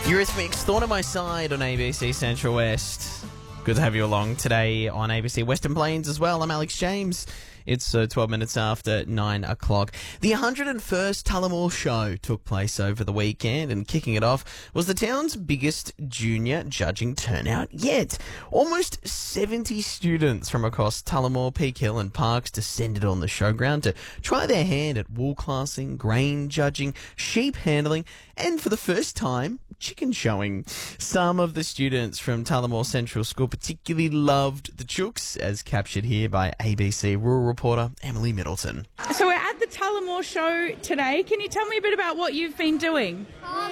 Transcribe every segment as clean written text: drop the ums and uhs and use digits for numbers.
Eurythmics, Thorn on My Side on ABC Central West. Good to have you along today on ABC Western Plains as well. I'm Alex James. It's 12 minutes after 9 o'clock. The 101st Tullamore Show took place over the weekend, and kicking it off was the town's biggest junior judging turnout yet. Almost 70 students from across Tullamore, Peak Hill and Parkes descended on the showground to try their hand at wool classing, grain judging, sheep handling, and for the first time, chicken showing. Some of the students from Tullamore Central School particularly loved the chooks, as captured here by ABC rural reporter Emily Middleton. So we're at the Tullamore Show today. Can you tell me a bit about what you've been doing?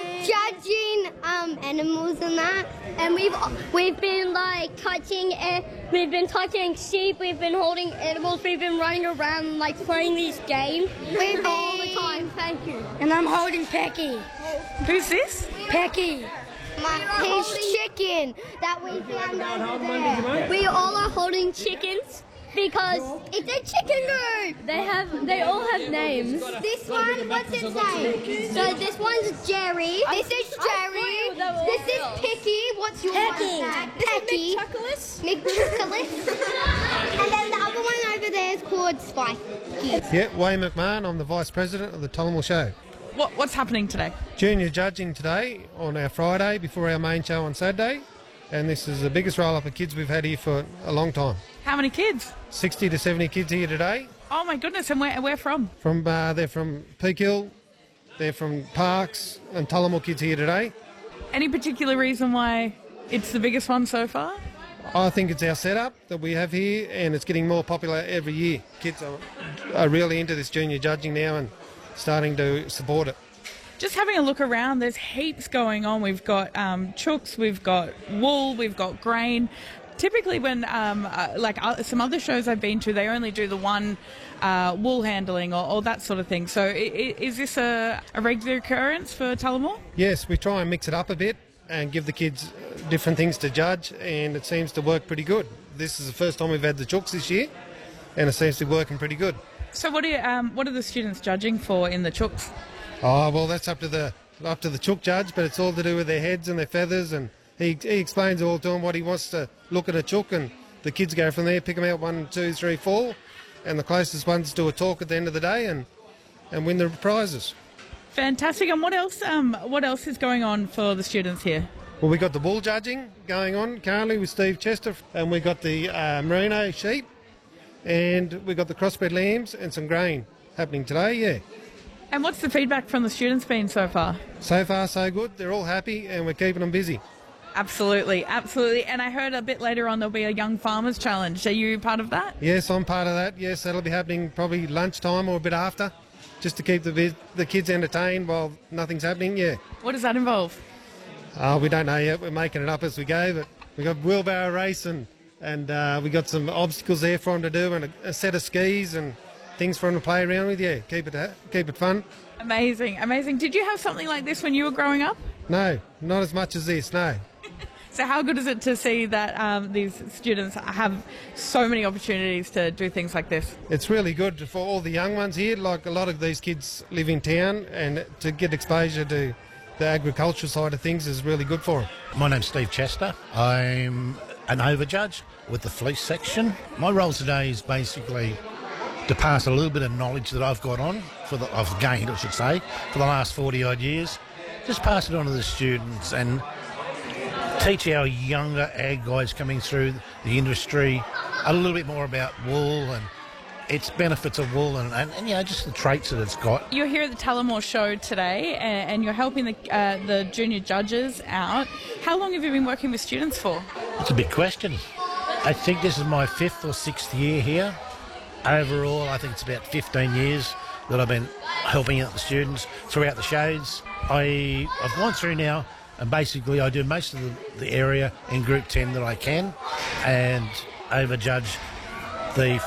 Judging animals and that, and we've been like touching we've been touching sheep, we've been holding animals, we've been running around like playing these games. We've all the time. Thank you. And I'm holding Pecky. Who's this? Pecky. His chicken that we found over there. We all are holding chickens because it's a chicken group. They all have names. This one, what's its name? So this one's Jerry. This is Jerry. This is Picky. What's your name? Pecky. McChuckless. And then the other one over there is called Spiky. Yeah, Wayne McMahon. I'm the Vice President of the Tullamore Show. What's happening today? Junior judging today on our Friday before our main show on Saturday. And this is the biggest roll-up of kids we've had here for a long time. How many kids? 60 to 70 kids here today. Oh my goodness, and where from? They're from Peak Hill, they're from Parkes, and Tullamore kids here today. Any particular reason why it's the biggest one so far? I think it's our setup that we have here, and it's getting more popular every year. Kids are really into this junior judging now and starting to support it. Just having a look around, there's heaps going on. We've got chooks, we've got wool, we've got grain. Typically when, some other shows I've been to, they only do the one wool handling or that sort of thing. So is this a regular occurrence for Tullamore? Yes, we try and mix it up a bit and give the kids different things to judge, and it seems to work pretty good. This is the first time we've had the chooks this year, and it seems to be working pretty good. So what are the students judging for in the chooks? Oh, well, that's up to the chook judge, but it's all to do with their heads and their feathers, and he explains all to them what he wants to look at a chook, and the kids go from there, pick them out 1, 2, 3, 4, and the closest ones do a talk at the end of the day and win the prizes. Fantastic. And what else is going on for the students here? Well, we got the wool judging going on currently with Steve Chester, and we got the merino sheep, and we got the crossbred lambs and some grain happening today, yeah. And what's the feedback from the students been so far? So far, so good. They're all happy, and we're keeping them busy. Absolutely, absolutely. And I heard a bit later on there'll be a Young Farmers Challenge. Are you part of that? Yes, I'm part of that. Yes, that'll be happening probably lunchtime or a bit after, just to keep the kids entertained while nothing's happening, yeah. What does that involve? We don't know yet. We're making it up as we go, but we've got wheelbarrow race and we got some obstacles there for them to do and a set of skis and things for them to play around with, yeah. Keep it fun. Amazing, amazing. Did you have something like this when you were growing up? No, not as much as this, no. So how good is it to see that these students have so many opportunities to do things like this? It's really good for all the young ones here. Like a lot of these kids live in town, and to get exposure to the agricultural side of things is really good for them. My name's Steve Chester. I'm an overjudge with the fleece section. My role today is basically to pass a little bit of knowledge that I've got on, I've gained, I should say, for the last 40 odd years. Just pass it on to the students and teach our younger ag guys coming through the industry a little bit more about wool and its benefits of wool and you know, just the traits that it's got. You're here at the Tullamore Show today and you're helping the junior judges out. How long have you been working with students for? It's a big question. I think this is my 5th or 6th year here. Overall, I think it's about 15 years that I've been helping out the students throughout the shows. I've gone through now and basically I do most of the area in Group 10 that I can and overjudge the